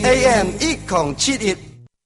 AM 1071。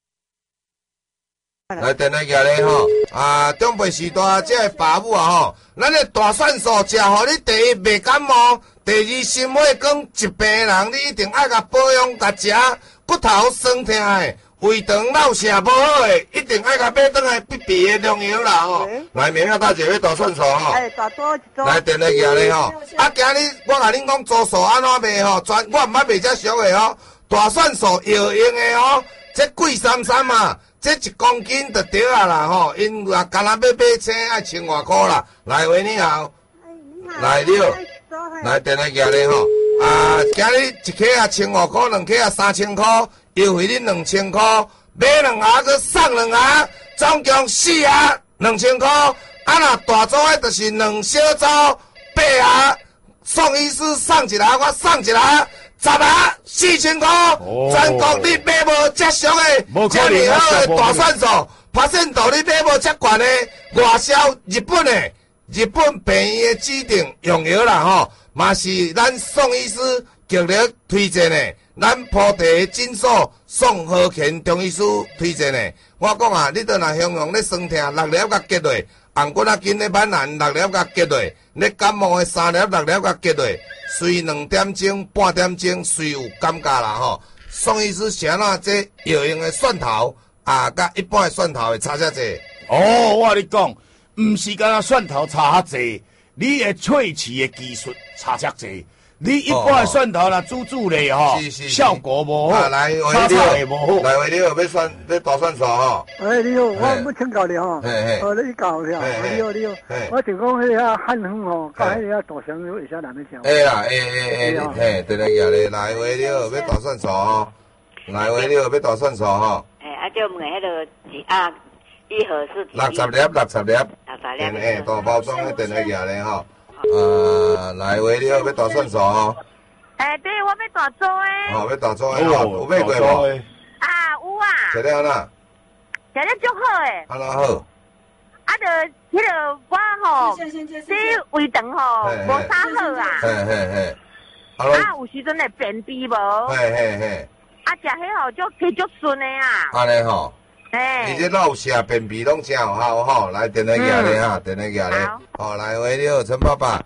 来，电话举咧吼，长辈时代这个爸母吼，咱的大蒜素食，互你第一袂感冒，第二心血管疾病的人，你一定爱甲保养甲食，骨头酸痛的，胃肠闹啥无好的，一定爱甲买转来必备的良药啦吼。来，明仔大姐要大蒜素吼。 大多一组。 来，电话举咧吼，今日我甲恁讲做素安怎卖吼，我毋捌卖遮俗的吼，大蒜素药用的哦，这贵三三嘛。这1公斤就对啊啦吼，因若干那要买青爱千外箍啦。来，喂，你好，来了，来电话举咧吼，今日一克啊千外箍，2克啊3000箍，优惠恁2000箍，买2盒佮送2盒，总共4盒2000箍。若大组的就是2小组8盒，宋医师送1盒，我送1盒。10盒4000块，全国你买无遮俗的，遮尔好的大蒜素，拍线度你买无遮悬的，外销日本的，日本便宜的指定用药啦吼，嘛是咱宋医师极力推荐的，咱铺地诊所宋和乾中医师推荐的。我讲啊，你倒若形容咧酸痛6粒甲结落，红骨仔筋咧满烂6粒甲结落，咧感冒的3粒6粒甲结落。随2点钟、半点钟，随有感觉啦吼。宋医师啥那这药用的蒜头甲一般的蒜头会差遮济？ 哦，我跟你讲，毋是干那蒜头差遐济，你的萃取的技术差遮济。你一般的蒜头若煮咧吼，效果无好， 来， 炒也无好。 来，喂，你好，要大蒜素吼。 你好，我要请教你吼。你教了，你好，我就讲迄个汉方吼，甲迄个大香有啥难的讲？ 对啦，对啦，来，喂，你好，要大蒜素吼。来，喂，你好，要大蒜素吼。 就问迄个一盒是 60粒，大包装的电话举咧吼。来，喂，你好，要大蒜素吼。 对，我要大做诶。 要大做诶吼，有买过无？ 有啊。 食了安怎？ 食了足好诶。 安怎好？ 迄个我吼，这胃肠吼无啥好啊。有时阵会便秘无？食迄吼就气足顺诶啊。 安尼吼。而且老食便秘拢真有效吼，来电话举咧哈，电话举咧。好，来喂，你好，陈爸爸。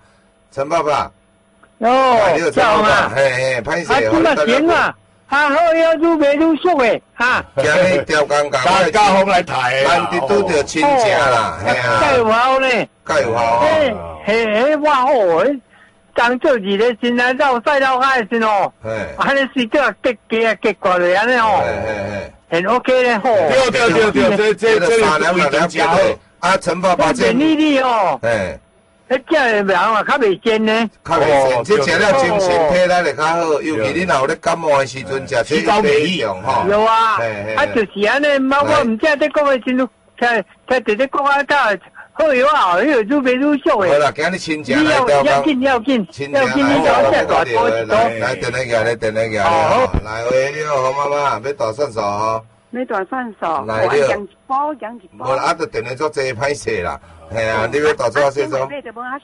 哦，叫嘛？ 歹势吼。 这么行啊？好要愈卖愈俗诶，哈。 今日调工价， 家风来抬， 咱伫拄着亲情啦， 介有效呢？ 介有效吼。 我好诶，当做日咧真来绕赛绕海诶时哦，安尼是叫结果咧安尼吼。很 OK 咧吼， 对，这3两2加好。 陈爸爸这。 便利哦。迄只人啊，较袂咸呢。 较袂咸，这食了精神体力会较好，尤其你若有咧感冒的时阵食这个袂用吼。 有啊，就是安尼，我唔知你讲的真，才直接讲啊，好有啊，迄个愈卖愈俗诶。 好啦，今日亲情来调工。 要紧，你找这大多一多。 来，电话举咧。好，来喂，你好，好妈妈，要大蒜素吼。 要大蒜素， 来了。 养一包。 无就电话做这歹势啦。你要大做些做。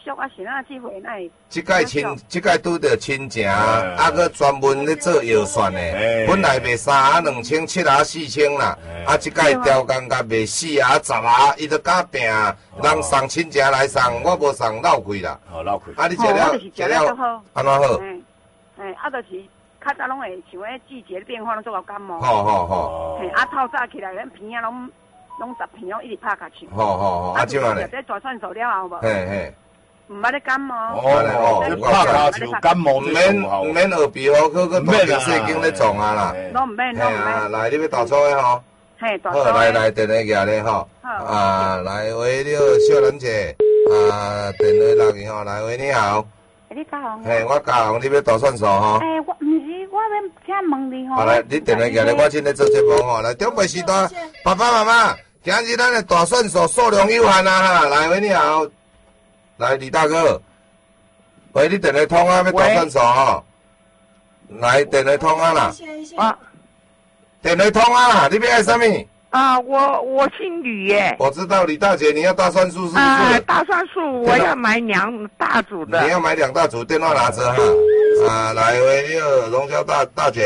这届拄着亲情，佮专门咧做药蒜的，本来卖3盒2000，7盒4000啦，这届调工甲卖4盒10盒，伊都敢拼，人送亲情来送，我无送闹亏啦。 闹亏。 你食了，安怎好？ 就是较早拢会像迄季节变化，拢做到感冒。 好。 透早起来，咱鼻啊拢10片拢一直拍下去。 好，即嘛咧。 这大蒜素了后无？唔捌咧感冒。 拍下去感冒唔免耳鼻喉科个大肠细菌咧撞啊啦。 拢唔免。 来，你要大粗的吼。好，来，电话举咧吼。来，喂，你好，小兰姐。电话落去吼，来，喂，你好。 你嘉宏。 我嘉宏，你要大蒜素吼？ 我唔是，我要请问你吼。 好来，你电话举咧，我正咧做节目吼。来，长辈时代，爸爸妈妈，今日咱的大蒜素数量有限啊哈。来，喂，你好。来，李大哥。喂，你电话通啊，要大蒜素吼。来，电话通啊啦。电话通啊啦，你要爱啥物？ 我姓吕耶。 我知道李大姐，你要大蒜素是不是？ 大蒜素我要买2大组的。 你要买2大组，电话拿着哈。来，喂，你好，龙江大姐。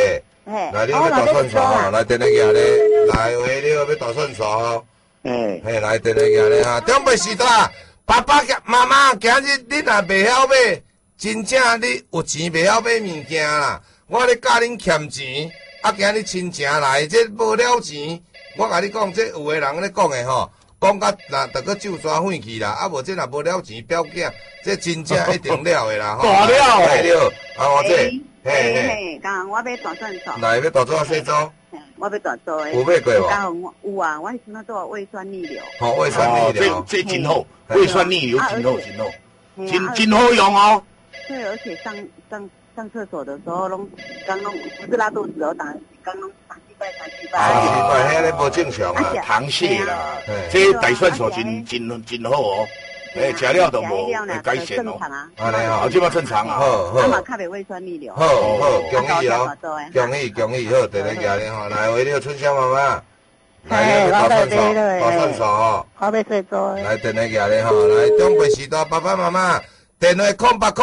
来，你要大蒜头吼，来电来举咧，来喂，你要大蒜头吼。嘿，来电来举咧哈。中北时代，爸爸妈妈今日你若袂晓买，真正你有钱袂晓买物件啦。我咧教恁欠钱，今日亲情来，这无了钱，我甲你讲，这有个人咧讲的吼。讲甲若得个酒山废去啦，无这若无了钱表囝，这真正一定了的啦。 大了， 对了，我这， 嘿，刚我要大蒜头。 来要大做细做？ 我要大做的。 有买过无？ 有啊，我迄阵仔做胃酸逆流。 胃酸逆流， 这真好，胃酸逆流真好，真好用哦。 对，而且上厕所的时候，刚不是拉肚子哦，刚3礼拜。 迄个无正常啊， 糖血啦，这大蒜头真好哦。吃了都无会改善哦。 安尼吼， 即摆正常啊。 好，嘛较袂胃酸逆流。 好，恭喜哦，恭喜，好，第个家咧吼，来为了春香妈妈，来大蒜头吼， 我要细做。 来第个家咧吼，来中北时代爸爸妈妈，电话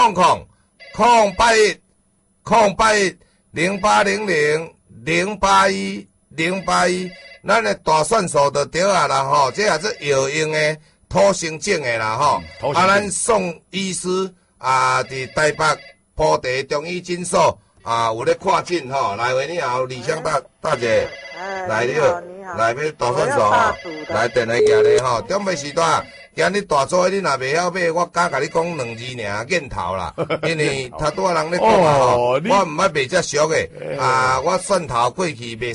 0800081081，咱的大蒜头就对啊啦吼，这也是药用的。土生种的啦吼，咱宋医师伫台北埔地中医诊所有咧看诊吼，来为你好，李香大姐，来了，来要大蒜头吼，来电话举咧吼，中北时代，今日大做你若袂晓买，我敢甲你讲2字尔，瘾头啦，因为太多人咧讲吼，我毋捌卖遮俗的，我蒜头过去卖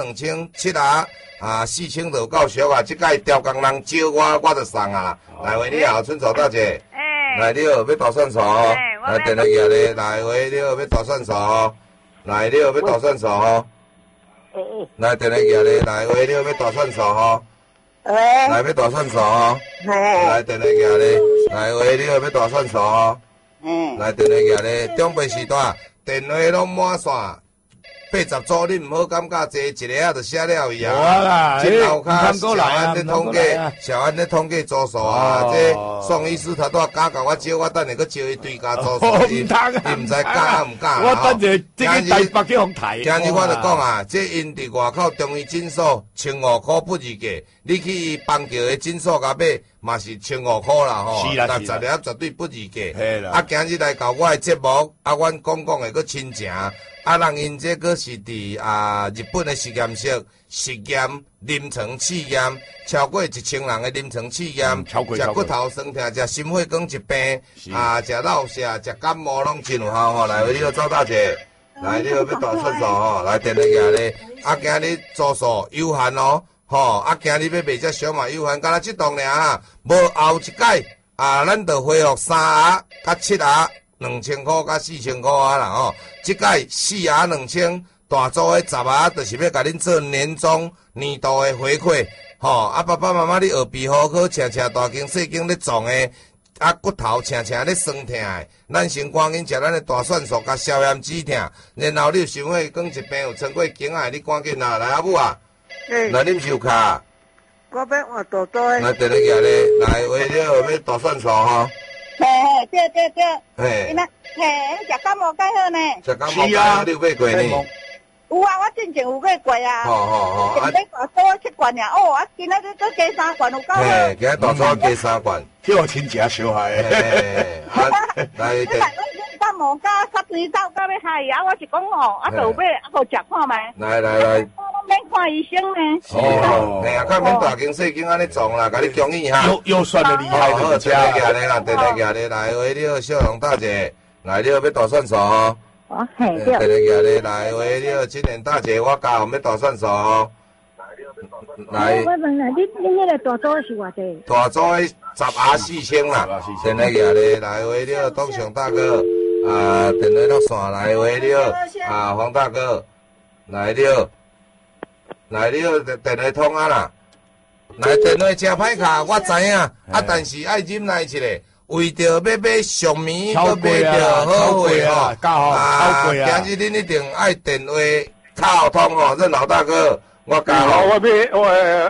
320074000就够俗啊！即摆调工人招我就送啊！来喂，你好，春草大姐。来你好，要大蒜头。来电话举咧，来喂，你好，要大蒜头。来你好，要大蒜头。来电话举咧，来喂，你好，要大蒜头。来要大蒜头。来电话举咧，来喂，你好，要大蒜头。来电话举咧，中北时代电话拢满线。80组你唔好感觉坐一个就写了伊啊！这楼骹小安咧统计组数这宋医师他都敢甲我招，我等下去招一堆家组数，伊唔知敢唔敢。 我等下这个台北去互抬。 今日我就讲这因伫外口中医诊所1500块不二价，你去邦桥的诊所甲买嘛是1500块啦吼，但10粒绝对不二价。今日来到我的节目，阮讲的个亲情。人因这个是伫日本的实验室实验临床试验，超过1000人的临床试验，食骨头酸痛，食心血管疾病，食老舍，食感冒拢真有效吼。来，你好，周大姐，来，你好，要大蒜头吼，来电话举咧。今日组数有限哦，吼，今日要卖只小嘛有限，敢若这档尔无后一届咱就恢复3盒甲7盒。2000块甲4000块啦吼，即届4盒2000，大组的10盒，就是要甲恁做年度的回馈吼。爸爸妈妈你后背好好，请大经细经咧撞的，骨头请咧酸痛的，咱先赶紧食咱的大蒜素甲消炎止痛，然后你有心血管疾病有穿过经的，你赶紧啦，来阿母啊，来啉酒卡。 我要换大组的。 来电话举咧，来为了要大蒜素吼。 对，伊那食感冒介好呢。 食感冒介好，你有买过呢？ 有啊，我之前有买过啊。 好。 买大组7罐呀，今仔日再加3罐有够好。 今日大组加3罐， 叫我亲戚小孩。 来， 感冒加插水走到要害啊！我是讲就有买，好食看卖。 来。 免看医生呢。 较免大惊小惊安尼撞啦，甲你恭喜哈。 又算得厉害， 好，电话举咧啦，电话举咧，来喂，你好，小龙大姐，来你好，要大蒜头吼。电话举咧，来喂，你好，今年大姐，我教要大蒜头吼。来。 我问下，你迄个大组是偌济？ 大组的10盒4000啦，电话举咧，来喂，你好，东雄大哥，电话落线，来喂，你好，黄大哥，来你好。来，你好，电话通啊啦！来，电话真歹卡，我知影，但是爱忍耐一下，为着要买上面，要买着好货吼，今日恁一定爱电话卡通吼，这老大哥，我教。 我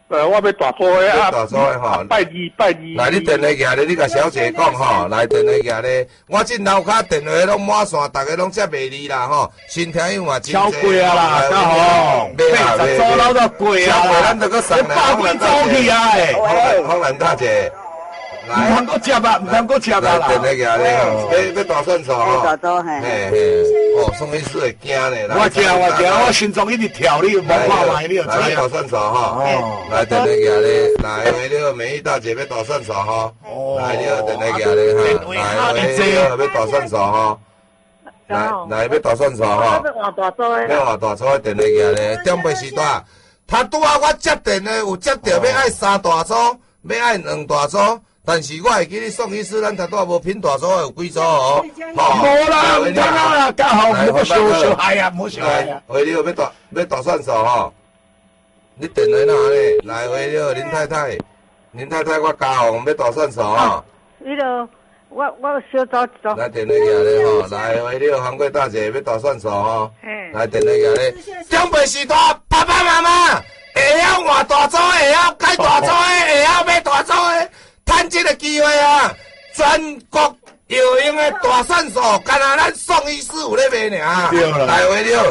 我要大组的啊，大组的吼， 拜二。 来，你电话举咧，你甲小姐讲吼，来电话举咧，我这楼骹电话拢满线，逐个拢接袂离啦吼，新听友嘛真超贵啊啦，大红，80组楼都贵啊啦， 咱就搁送来， 爆几组去啊诶， 方兰大姐。 唔通搁接啊，唔通搁接啊啦！ 电话举咧，要大算数吼。 大组嘿。 嘿，哦，宋医师会惊咧。 我惊，我心脏一直跳，你无看卖，你就知来大算数吼。来电话举咧，来回了美玉大姐要大算数吼。来了电话举咧哈，来回了要大算数吼。来要大算数吼。 要换大组的。 要换大组的电话举咧，中杯时段，他拄啊我接电话有接到要爱3大组，要爱2大组。但是我会记你宋医师，咱头拄无拼大组有几组哦？ 无啦，唔通啦，刚好唔好小害啊，唔好小害啊。 回了要大算数吼，你电话哪呢？来回了林太太，我家红要大算数吼。 迄个我小组一组。 来电话举咧吼，来回了韩国大姐要大算数吼。来电话举咧，长辈时代爸爸妈妈会晓换大组，会晓改大组的，会晓买大组的。趁这个机会啊，全国药用的大算数，干那咱宋医师有咧卖尔。 对啦， 来回了，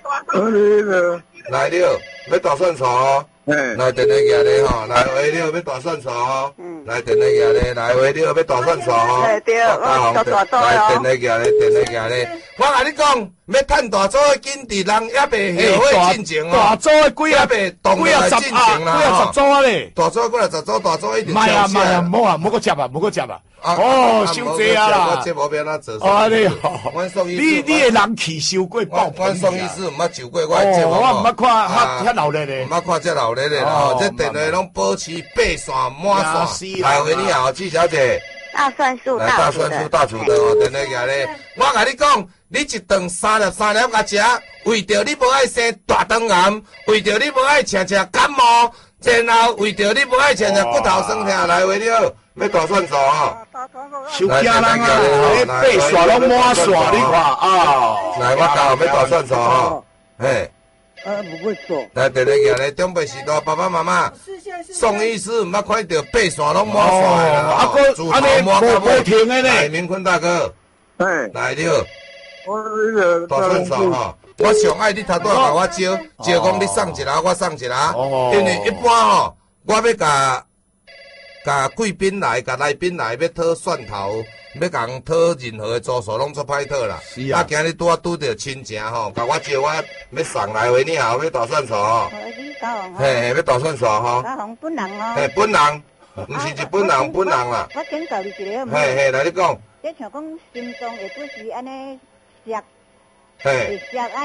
来了，要大算数哦。来电话举咧吼，来回了要大算数哦。来电话举咧，来回了要大算数哦。 对，我大组来电话举咧，我甲你讲，要趁大组的紧伫人也袂后悔进前哦。 大组的几啊袂动来进前啦。 几啊十组咧。 大组过来10组，大组一定卖啊，唔好啊，唔好搁接啊，唔好搁接啊。哦，伤济啊啦！ 我这无变哪做？ 哦，你你的人气受过爆我宋医师唔捌受过，我这我唔捌看遐闹热的， 唔捌看遮闹热的啦。这电话拢保持8线满线。来回你好，季小姐。 大蒜素大蒜素大厨的哦，电话举咧。我甲你讲，你一顿3粒甲食，为着你无爱生大肠癌，为着你无爱常感冒，然后为着你无爱常骨头酸痛，来回了。要大算数哦， 受惊人啊！你8线拢满线，你看啊！ 来，我教要大算数哦，嘿。 不会做。 来，电话举咧，长辈时代爸爸妈妈，宋医师唔捌看到8线拢满线的啦， 啊个安尼无停的呢。 来，明坤大哥，来了， 我大算数吼。我上爱你头拄甲我招讲你送一下，我送一下，因为一般吼，我要甲贵宾来，甲来宾来，要讨蒜头，要甲人讨任何的住宿，拢做歹讨啦。 是啊。 今日拄啊拄着亲情吼，甲我招我要送来回你好，要大算数吼。嘿，要大算数吼。 大红本人哦。 嘿，本人，毋是一本人啦。 我请教你一个。 嘿，来你讲。 即像讲心脏会不是安尼涩。 嘿，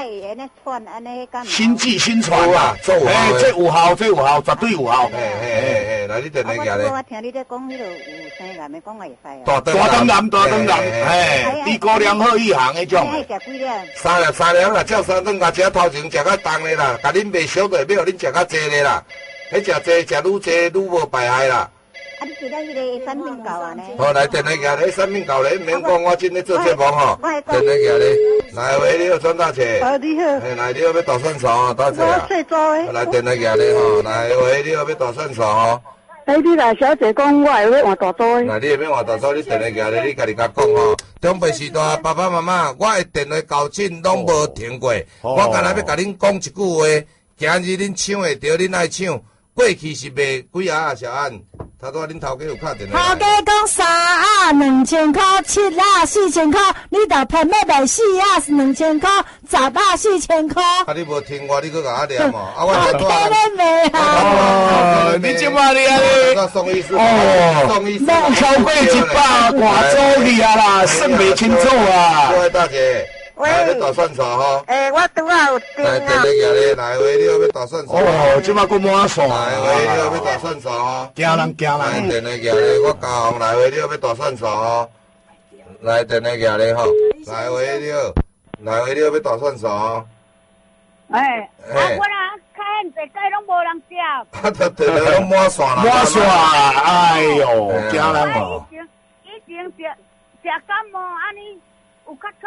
心悸心喘啊，这有效，绝对有效。 嘿，来你电话举咧。 我听你咧讲，迄个有生癌的，讲会使啊。 大肠癌， 嘿，低高粱好一行迄种。 爱食几粒 ？3粒啦，照3顿甲食头前食较重的啦，甲恁袂俗的，要互恁食较济的啦。迄食济，食愈济愈无败害啦。 啊，你记得迄个产品够啊呢？ 好，来电话举咧，产品够咧，免讲我真咧做节目吼。电话举咧，来喂，你好，张大姐。 你好。 来，你好，要大算数哦，大姐啊。 我最早的。 来电话举咧吼，来喂，你好，要大算数吼。 你来小姐讲，我会要换大组的。 那你会要换大组，你电话举咧，你家己甲讲吼。长辈时代，爸爸妈妈，我的电话交信拢无停过。我刚才要甲恁讲一句话，今日恁抢会到，恁爱抢。过去是卖几啊小安，头拄恁头家有敲电话。 头家讲3啊2000块，7啊4000块，你著骗要卖4啊2000块，10啊4000块。 啊，你无听我，你搁甲我念哦。啊，我头家咧卖啊。你即摆你安尼， 宋医师， 宋医师，超过100外组去啊啦，算袂清楚啊。 各位大姐。来，要大算数吼。 我拄啊有订啊。 来，电话举咧，来回你要大算数。 哦，即摆佫满线。 来回你要大算数吼。 惊人。来， 电话举咧，我教来回你要大算数吼。来，电话举咧吼。来回你要大算数吼。 我啦，开很济届拢无人接。 啊，电话拢满线啦。 满线，哎哟，惊人哦。 以前食感冒安尼。有较差啦，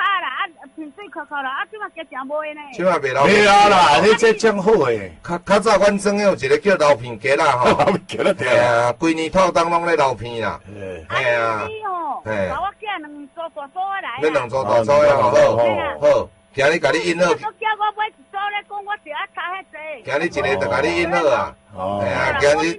鼻水咳咳啦，即马加食无呢。 即马袂流没有啦，你这真好诶。 较早阮庄有一个叫流鼻结啦吼， 流鼻结啦对啊，规年透当拢咧流鼻啦。 嘿啊，嘿，甲我寄两组大组来。 你两组大组诶，好好，今日甲你印好。 我叫我买一组咧，讲我着爱差遐济。 今日一个就甲你印好啊。哎呀，今日。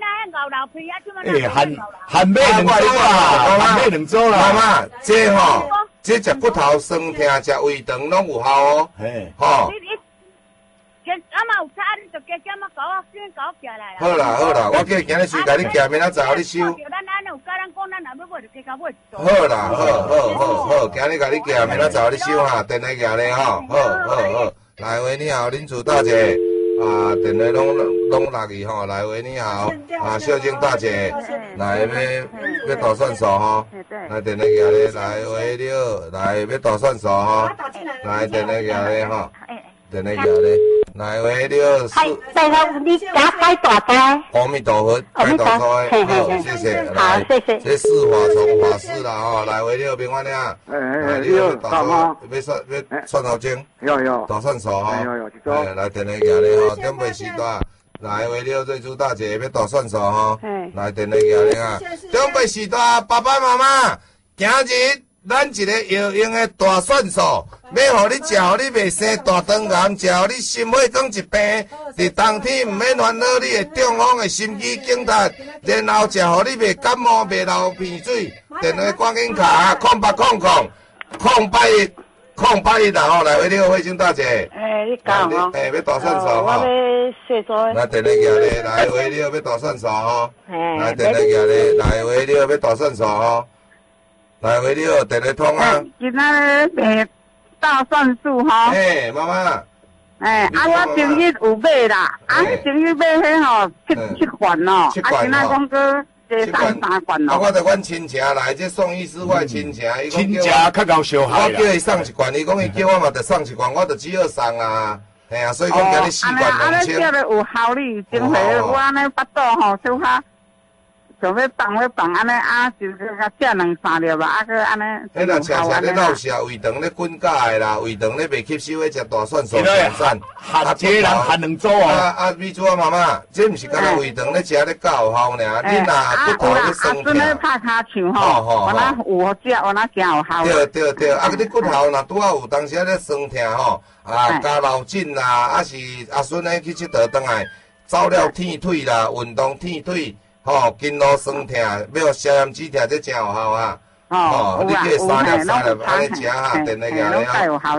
含买两组啦，含买两组啦。 妈妈，这吼，这食骨头酸痛、食胃肠拢有效哦。 嘿， 吼。 啊嘛有差，你就加减啊，搞我先搞起来啦。 好啦好啦，我叫今日随甲你寄，明仔载互你收。 咱安有甲咱讲，咱若要买就加甲买一组。 好啦，好，今日甲你寄，明仔载互你收哈，电话寄咧吼，好。来喂，你好，恁厝大姐。啊，电话拢落去吼，来喂，你好，啊，秀静大姐，来要大蒜素吼，来电话寄咧，来喂你好，来要大蒜素吼，来电话寄咧吼，电话寄咧，来喂你好， 大哥，你加改大菜。 阿弥陀佛，改大菜，好，谢谢， 好，谢谢。 这四法从法师啦吼，来喂你好，平安呀，来你好，大蒜要蒜头精， 有， 大蒜素吼， 有， 来电话寄咧吼，点背时段。来，为了最主大姐要大蒜素吼，来电话寄咧啊！中北时代爸爸妈妈，今日咱一个药用的大蒜素，要互你食，互你袂生大肠癌，食互你心血管疾病，伫冬天毋免烦恼你的中风的心肌梗塞，然后食互你袂感冒、袂流鼻水。电话赶紧卡0800啦吼，来为了慧晶大姐。 你讲哦。 要大蒜素吼。 我要细组。 来电话寄咧，来为了要大蒜素吼。来电话寄咧，来为了要大蒜素吼。来为了电话通啊。 今仔日大蒜素吼。 妈妈。 我前日有买啦，前日买迄吼七罐哦，今仔讲个。3罐咯。 我着阮亲戚来，这宋医师我亲戚，伊讲亲戚较够烧害啦。 我叫伊送一罐，伊讲伊叫我嘛着送一罐，我着只好送啊。嘿啊，所以讲今日4罐2000。 安尼叫咧有效力，真系我安尼腹肚吼，小可想要放安尼就是甲食2-3粒啦，个安尼。 迄若常常咧闹笑，胃肠咧滚解的啦，胃肠咧袂吸收，咧食大蒜素上散。 一个人含2组啊！ 美珠啊妈妈，这毋是敢若胃肠咧食咧较有效尔，你若骨头咧酸痛。 孙咧拍骹唱吼，我那有食，我那真有效。 对，你骨头若拄好有当时咧酸痛吼，加老筋啦，是阿孙咧去佚佗倒来，走了铁腿啦，运动铁腿。筋络酸痛，要消炎止痛，这真有效啊！你叫伊3粒安尼食哈，电话寄咧啊。